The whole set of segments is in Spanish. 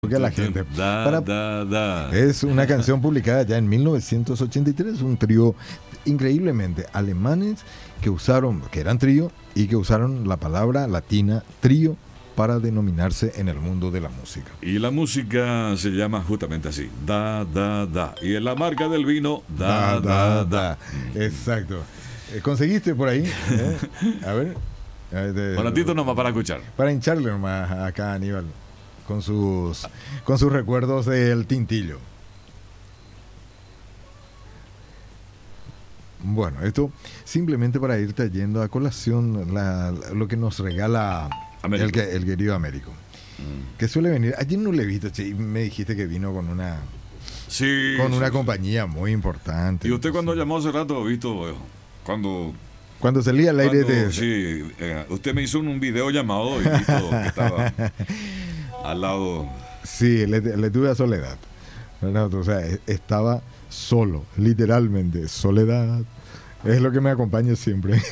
porque a la gente. Da. Es una canción publicada ya en 1983, un trío increíblemente alemanes que eran trío y que usaron la palabra latina trío para denominarse en el mundo de la música. Y la música se llama justamente así, da. Y en la marca del vino, da. Exacto. ¿Conseguiste por ahí? A ver. Un ratito nomás para escuchar. Para hincharle nomás acá a Aníbal con sus recuerdos del tintillo. Bueno, esto simplemente para ir trayendo a colación lo que nos regala el querido Américo. Que suele venir. Ayer no le he visto, che, y me dijiste que vino con una una compañía muy importante. Y usted cuando llamó hace rato, visto, cuando salía al aire de... Sí, usted me hizo un video llamado y visto que estaba al lado. Sí, le tuve a Soledad. O sea, estaba solo, literalmente. Soledad es lo que me acompaña siempre.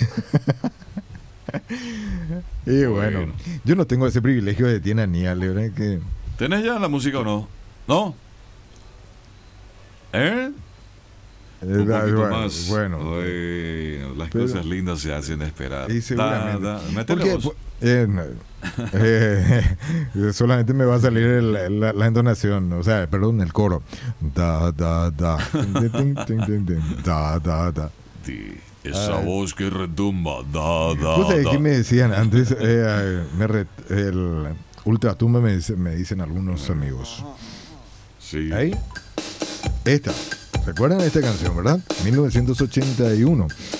Y bueno, yo no tengo ese privilegio de ti, Aníbal, ¿verdad? Que... ¿Tenés ya la música o no? ¿No? Un poquito más. Bueno, las cosas lindas se hacen esperar. Y seguramente. Porque solamente me va a salir la entonación, o sea, perdón, el coro. Da. Da. Esa voz que retumba, da. Pues aquí me decían antes, el ultratumba me dicen algunos amigos. Sí. Ahí. Esta. ¿Recuerdan esta canción, verdad? 1981.